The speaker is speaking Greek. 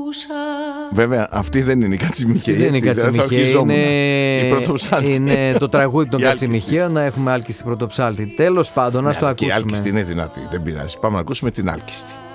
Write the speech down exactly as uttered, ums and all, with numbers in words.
Βέβαια, αυτή δεν είναι η Κατσιμιχαία. Δεν είναι η Κατσιμιχαία. Είναι, είναι το τραγούδι των Κατσιμιχαίων. Να έχουμε άλκιστη πρωτοψάλτη. Τέλος πάντων, να το ακούσουμε. Και η άλκιστη είναι δυνατή. Δεν πειράζει. Πάμε να ακούσουμε την άλκιστη.